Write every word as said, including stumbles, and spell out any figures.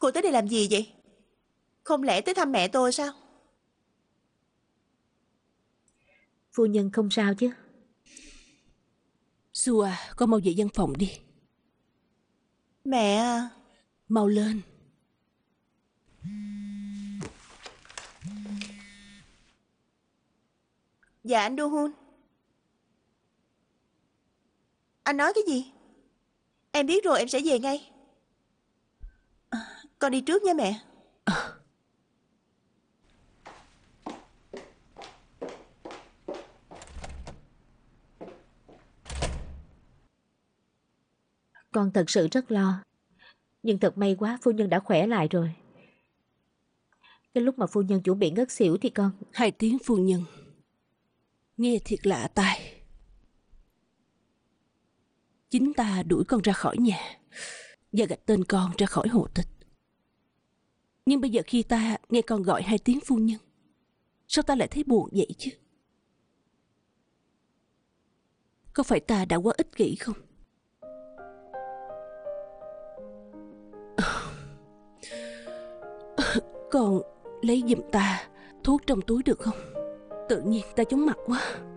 Cô tới đây làm gì vậy? Không lẽ tới thăm mẹ tôi sao? Phu nhân không sao chứ? Su à, con mau về văn phòng đi. Mẹ à. Mau lên. Dạ anh Do Hun. Anh nói cái gì? Em biết rồi, em sẽ về ngay. À, con đi trước nha mẹ. À. Con thật sự rất lo. Nhưng thật may quá phu nhân đã khỏe lại rồi. Cái lúc mà phu nhân chuẩn bị ngất xỉu thì con... Hai tiếng phu nhân nghe thiệt lạ tai. Chính ta đuổi con ra khỏi nhà và gạch tên con ra khỏi hộ tịch. Nhưng bây giờ khi ta nghe con gọi hai tiếng phu nhân, sao ta lại thấy buồn vậy chứ? Có phải ta đã quá ích kỷ không? Con lấy giùm ta thuốc trong túi được không? Tự nhiên ta chóng mặt quá.